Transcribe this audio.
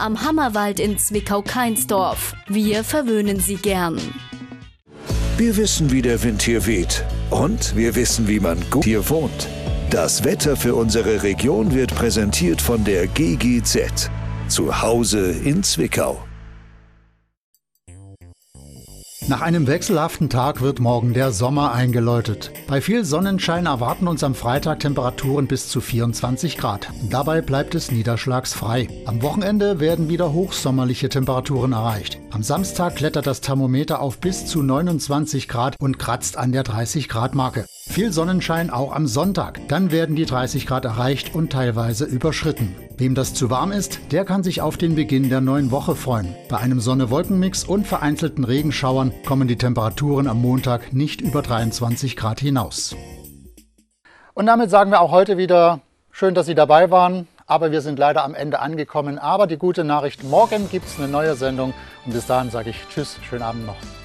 am Hammerwald in Zwickau-Kainsdorf. Wir verwöhnen Sie gern. Wir wissen, wie der Wind hier weht. Und wir wissen, wie man gut hier wohnt. Das Wetter für unsere Region wird präsentiert von der GGZ. Zu Hause in Zwickau. Nach einem wechselhaften Tag wird morgen der Sommer eingeläutet. Bei viel Sonnenschein erwarten uns am Freitag Temperaturen bis zu 24 Grad. Dabei bleibt es niederschlagsfrei. Am Wochenende werden wieder hochsommerliche Temperaturen erreicht. Am Samstag klettert das Thermometer auf bis zu 29 Grad und kratzt an der 30 Grad Marke. Viel Sonnenschein auch am Sonntag. Dann werden die 30 Grad erreicht und teilweise überschritten. Wem das zu warm ist, der kann sich auf den Beginn der neuen Woche freuen. Bei einem Sonne-Wolken-Mix und vereinzelten Regenschauern kommen die Temperaturen am Montag nicht über 23 Grad hinaus. Und damit sagen wir auch heute wieder, schön, dass Sie dabei waren. Aber wir sind leider am Ende angekommen. Aber die gute Nachricht, morgen gibt es eine neue Sendung. Und bis dahin sage ich Tschüss, schönen Abend noch.